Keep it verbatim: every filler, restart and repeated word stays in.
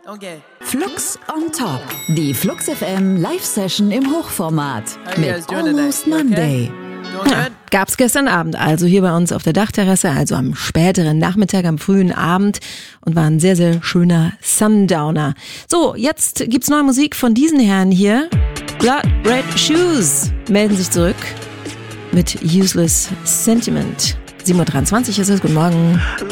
Okay. Flux on Top. Die Flux F M Live-Session im Hochformat. How you guys Mit doing today? Almost You okay? Monday. Doing Ja, good? gab's gestern Abend, also hier bei uns auf der Dachterrasse, also am späteren Nachmittag, am frühen Abend und war ein sehr, sehr schöner Sundowner. So, jetzt gibt's neue Musik von diesen Herren hier. Blood Red Shoes melden sich zurück mit Useless Sentiment. sieben Uhr dreiundzwanzig ist es, guten Morgen.